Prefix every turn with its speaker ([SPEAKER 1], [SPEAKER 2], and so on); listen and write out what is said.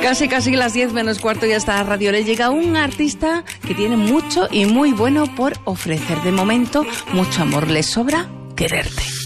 [SPEAKER 1] Casi las 10 menos cuarto y hasta la radio le llega un artista que tiene mucho y muy bueno por ofrecer. De momento, mucho amor. Le sobra quererte.